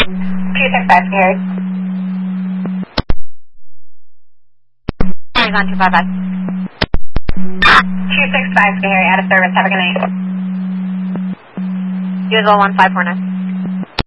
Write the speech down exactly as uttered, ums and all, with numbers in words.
two six five, Harry. Hang on, two five five. two six five, Harry, out of service. Have a good night. U S L one five four nine.